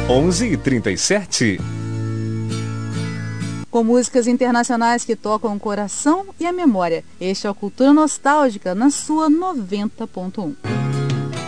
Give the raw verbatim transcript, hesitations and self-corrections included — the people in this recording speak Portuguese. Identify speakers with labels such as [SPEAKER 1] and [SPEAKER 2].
[SPEAKER 1] onze e trinta e sete.
[SPEAKER 2] Com músicas internacionais que tocam o coração e a memória. Este é o Cultura Nostálgica na sua noventa ponto um.